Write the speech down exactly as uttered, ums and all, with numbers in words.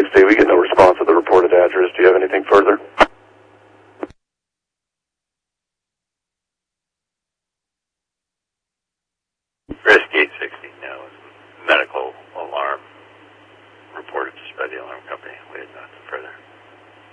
Steve. We get no response at the reported address. Do you have anything further?